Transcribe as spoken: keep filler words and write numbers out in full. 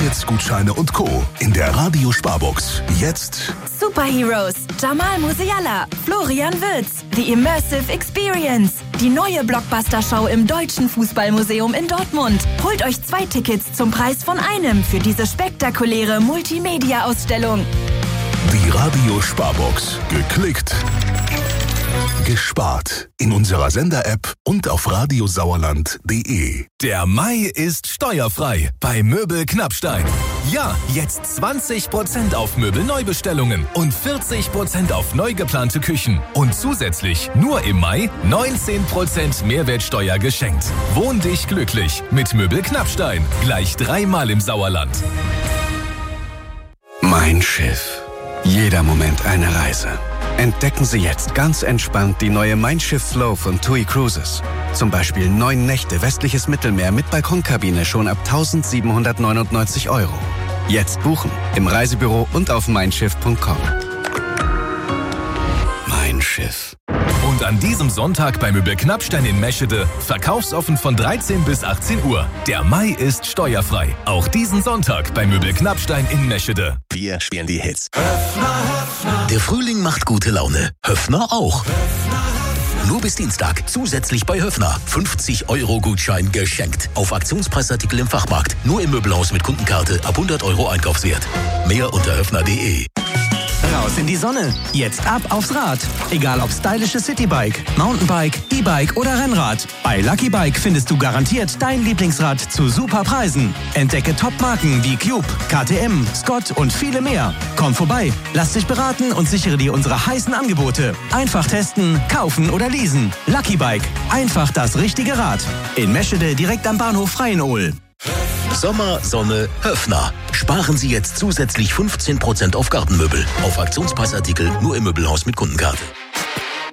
Tickets, Gutscheine und Co. in der Radio Sparbox. Jetzt Superheroes, Jamal Musiala, Florian Wirtz, The Immersive Experience. Die neue Blockbuster-Show im Deutschen Fußballmuseum in Dortmund. Holt euch zwei Tickets zum Preis von einem für diese spektakuläre Multimedia-Ausstellung. die Radio Sparbox. Geklickt, gespart. In unserer Sender-App und auf radiosauerland punkt de. Der Mai ist steuerfrei bei Möbel Knappstein. Ja, jetzt zwanzig Prozent auf Möbelneubestellungen und vierzig Prozent auf neu geplante Küchen. Und zusätzlich nur im Mai neunzehn Prozent Mehrwertsteuer geschenkt. Wohn dich glücklich mit Möbel Knappstein. Gleich dreimal im Sauerland. Mein Schiff. Jeder Moment eine Reise. Entdecken Sie jetzt ganz entspannt die neue Mein Schiff Flow von TUI Cruises. Zum Beispiel neun Nächte westliches Mittelmeer mit Balkonkabine schon ab eintausendsiebenhundertneunundneunzig Euro. Jetzt buchen im Reisebüro und auf mein schiff punkt com. Mein Schiff. Und an diesem Sonntag bei Möbel Knappstein in Meschede verkaufsoffen von dreizehn bis achtzehn Uhr. Der Mai ist steuerfrei. Auch diesen Sonntag bei Möbel Knappstein in Meschede. Wir spielen die Hits. Der Frühling macht gute Laune. Höffner auch. Nur bis Dienstag zusätzlich bei Höffner. fünfzig Euro Gutschein geschenkt. Auf Aktionspreisartikel im Fachmarkt. Nur im Möbelhaus mit Kundenkarte ab hundert Euro Einkaufswert. Mehr unter höffner punkt de. Raus in die Sonne. Jetzt ab aufs Rad. Egal ob stylisches Citybike, Mountainbike, E-Bike oder Rennrad. Bei Lucky Bike findest du garantiert dein Lieblingsrad zu super Preisen. Entdecke Top-Marken wie Cube, K T M, Scott und viele mehr. Komm vorbei, lass dich beraten und sichere dir unsere heißen Angebote. Einfach testen, kaufen oder leasen. Lucky Bike. Einfach das richtige Rad. In Meschede direkt am Bahnhof Freienohl. Sommer, Sonne, Höffner. Sparen Sie jetzt zusätzlich fünfzehn Prozent auf Gartenmöbel. Auf Aktionspreisartikel nur im Möbelhaus mit Kundenkarte.